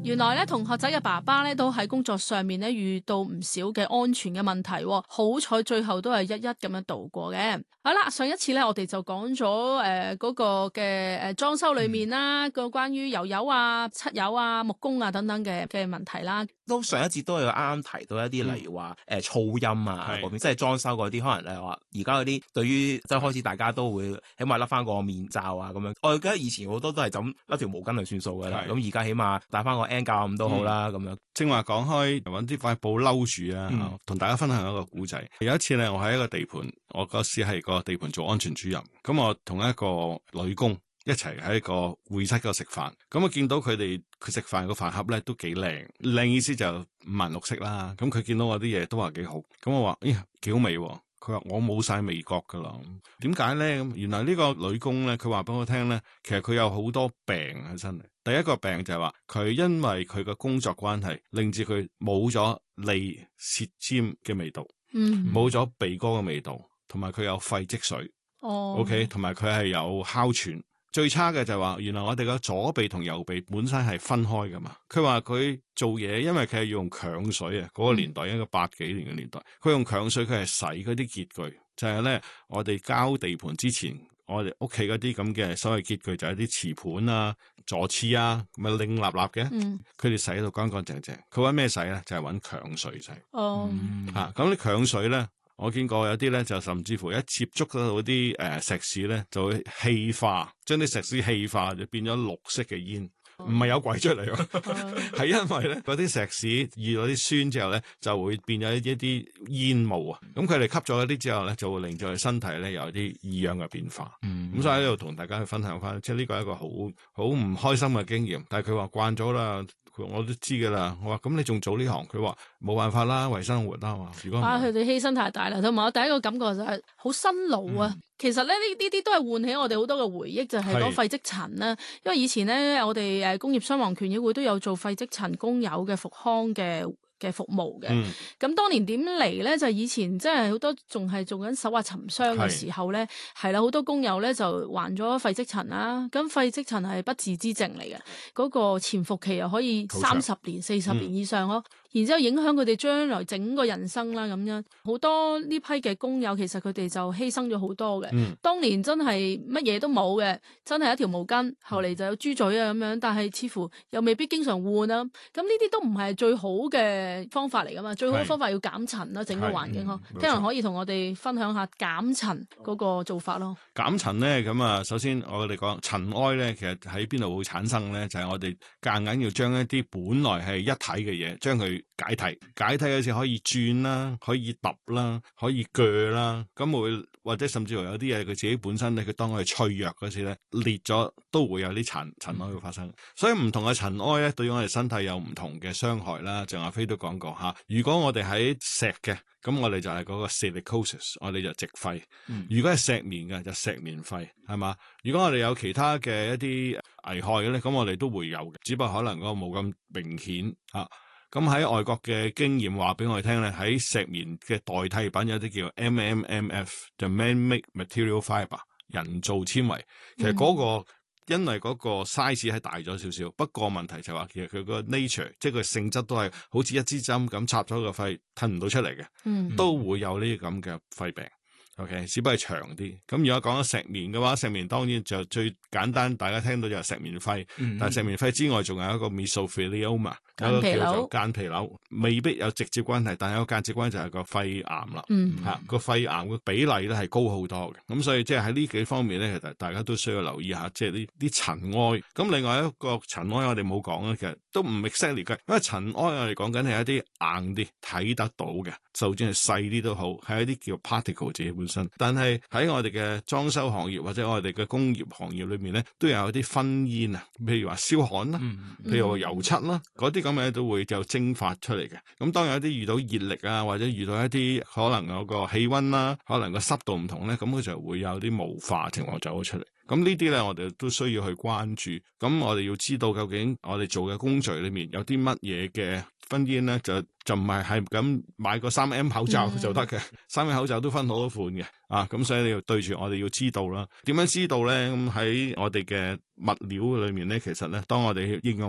原來咧，同學仔嘅爸爸咧都喺工作上面咧遇到唔少嘅安全嘅問題，好彩最後都係一一咁樣度過嘅。好啦，上一次咧我哋就講咗嗰個嘅裝修裏面啦，個關於油油啊、漆油啊、木工啊等等嘅問題啦。 都上一節都有啱啱提到一啲例如話噪音啊嗰邊，即係裝修嗰啲，可能你話而家嗰啲對於即係開始大家都會起碼笠翻個面罩啊咁樣。我記得以前好多都係咁笠條毛巾就算數㗎啦，咁而家起碼戴翻個 N 95咁都好啦咁樣。 正話講開揾啲塊布嬲住啊，同大家分享一個故仔。有一次咧，我喺一個地盤，我嗰時係個地盤做安全主任，咁我同一個女工一齊喺個會室嗰度食飯，咁我見到佢食飯個飯盒咧都幾靚意思就五顏六色啦。咁佢見到我啲嘢都話幾好，咁我話幾好味喎。佢話我冇晒味覺噶啦，點解咧？咁原來呢個女工咧，佢話俾我聽咧，其實佢有好多病喺身嚟。第一個病就係話佢因為佢嘅工作關係，令至佢冇咗脷舌尖嘅味道，冇咗鼻哥嘅味道，同埋佢有肺積水。OK， 同埋佢係有哮喘。最差嘅就係話，原來我哋嘅左鼻同右鼻本身係分開噶嘛。佢話佢做嘢，因為佢係用強水啊，嗰個年代一個80幾年嘅年代，佢用強水，佢係洗嗰啲潔具，就係咧我哋交地盤之前，我哋屋企嗰啲咁嘅所謂潔具就係啲瓷盤啊、座廁啊，咁啊拎立立嘅，佢哋洗到乾乾淨淨。佢揾咩洗咧？就係揾強水洗。咁啲強水咧。我見過有啲咧，就甚至乎一接觸到啲石屎咧，就會氣化，將啲石屎氣化就變咗綠色嘅煙，唔係有鬼出嚟喎，係因為咧嗰啲石屎遇到啲酸之後咧，就會變咗一啲煙霧啊。咁佢哋吸咗一啲之後咧，就會令到佢身體咧有啲異樣嘅變化。咁所以喺度同大家去分享翻，即係呢個係一個好唔開心嘅經驗。但係佢話慣咗啦。我都知噶啦，我話咁你仲做呢行？佢話冇辦法啦，為生活啦嘛。如果佢哋犧牲太大啦，同埋我第一個感覺就係好辛勞啊。其實咧呢啲都係喚起我哋好多嘅回憶，就係講廢積塵啦。因為以前咧我哋工業傷亡權議會都有做廢積塵工友嘅復康嘅服務嘅。咁當年點嚟咧？就以前即係好多仲係做緊手滑沉傷嘅時候咧，係啦，好多工友咧就患咗廢積塵啦。咁廢積塵係不治之症嚟嘅，嗰個潛伏期又可以30年、40年以上咯。然之後影響佢哋將來整個人生啦，咁樣好多呢批嘅工友其實佢哋就犧牲咗好多嘅。當年真係乜嘢都冇嘅，真係一條毛巾，後嚟就有豬嘴啊咁樣，但係似乎又未必經常換啊。咁呢啲都唔係最好嘅方法嚟噶嘛，最好嘅方法要減塵啦，整個環境呵。聽人可以同我哋分享下減塵嗰個做法咯。 減塵咧，咁啊，首先我哋講塵埃咧，其實喺邊度會產生咧？就係我哋夾硬要將一啲本來係一體嘅嘢，將佢解體嗰時可以轉啦，可以揼啦，可以鋸啦，咁會或者甚至乎有啲嘢佢自己本身咧，佢當佢脆弱嗰時咧裂咗，都會有啲塵埃會發生。所以唔同嘅塵埃咧，對於我哋身體有唔同嘅傷害啦。像阿飛都講過吓，如果我哋喺石嘅，咁我哋就係嗰個 silicosis， 我哋就直肺；如果係石棉嘅，就石棉肺，係嘛？如果我哋有其他嘅一啲危害嘅咧，咁我哋都會有嘅，只不過可能嗰個冇咁明顯吓。咁喺外國嘅經驗話俾我哋聽咧，喺石棉嘅代替品有啲叫 MMF， 就 Man-made material fibre， 人造纖維。其實嗰個因為嗰個 size 係大咗少少，不過問題就係話其實佢個 nature， 即係佢性質都係好似一支針咁插咗個肺吞唔到出嚟嘅，都會有呢啲咁嘅肺病。OK， 只不過係長啲。咁如果講咗石棉嘅話，石棉當然就最簡單，大家聽到就係石棉肺。但係石棉肺之外，仲有一個 mesothelioma， 有一個叫做間皮瘤，未必有直接關係，但係有間接關係就係個肺癌啦。個肺癌嘅比例咧係高好多嘅。咁所以即係喺呢幾方面咧，其實大家都需要留意下，即係啲塵埃。咁另外一個塵埃我哋冇講咧，其實都唔 exactly 嘅，因為塵埃我哋講緊係一啲硬啲睇得到嘅，就算係細啲都好，係一啲叫 particle 自己本身。但係喺我哋嘅裝修行業或者我哋嘅工業行業裏面咧，都有啲燻煙啊，譬如話燒焊啦，譬如話油漆啦，嗰啲咁嘅都會就蒸發出嚟嘅。咁當有啲遇到熱力啊，或者遇到一啲可能有個氣溫啦，可能個濕度唔同咧，咁佢就會有啲霧化情況走咗出嚟。咁呢啲咧，我哋都需要去關注。咁我哋要知道究竟我哋做嘅工序裏面有啲乜嘢嘅燻煙咧，就唔係咁買個 3M 口罩就得嘅。3M 口罩都分好多款嘅，咁所以你要對住我哋要知道啦。點樣知道咧？咁喺我哋嘅物料裏面咧，其實咧，當我哋應用